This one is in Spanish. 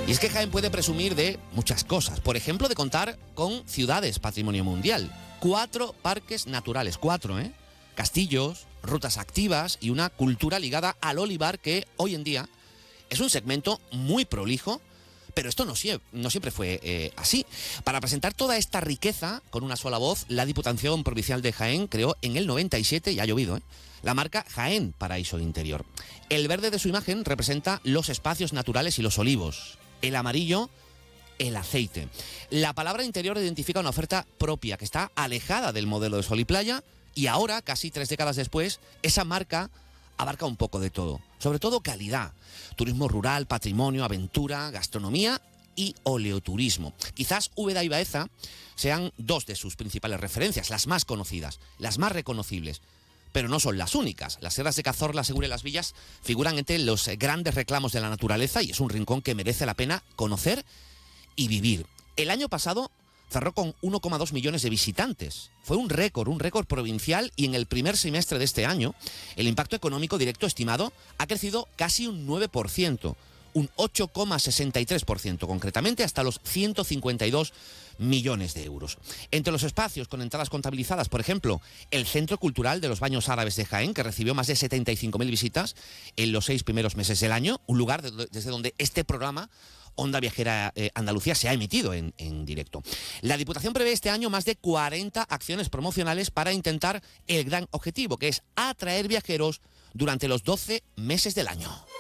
Y es que Jaén puede presumir de muchas cosas. Por ejemplo, de contar con ciudades patrimonio mundial. 4 parques naturales, 4, castillos, rutas activas y una cultura ligada al olivar que hoy en día es un segmento muy prolijo, pero esto no siempre fue así. Para presentar toda esta riqueza con una sola voz, la Diputación Provincial de Jaén creó en el 97, ya ha llovido, la marca Jaén Paraíso Interior. El verde de su imagen representa los espacios naturales y los olivos. El amarillo, el aceite. La palabra interior identifica una oferta propia que está alejada del modelo de sol y playa, y ahora, casi 3 décadas después, esa marca abarca un poco de todo. Sobre todo calidad. Turismo rural, patrimonio, aventura, gastronomía y oleoturismo. Quizás Úbeda y Baeza sean 2 de sus principales referencias, las más conocidas, las más reconocibles. Pero no son las únicas. Las sierras de Cazorla, Segura y Las Villas figuran entre los grandes reclamos de la naturaleza y es un rincón que merece la pena conocer y vivir. El año pasado cerró con 1,2 millones de visitantes. Fue un récord provincial, y en el primer semestre de este año el impacto económico directo estimado ha crecido casi un 9%, un 8,63% concretamente, hasta los 152 millones de euros. Entre los espacios con entradas contabilizadas, por ejemplo, el Centro Cultural de los Baños Árabes de Jaén, que recibió más de 75.000 visitas en los 6 primeros meses del año, un lugar desde donde este programa Onda Viajera Andalucía se ha emitido en directo. La Diputación prevé este año más de 40 acciones promocionales para intentar el gran objetivo, que es atraer viajeros durante los 12 meses del año.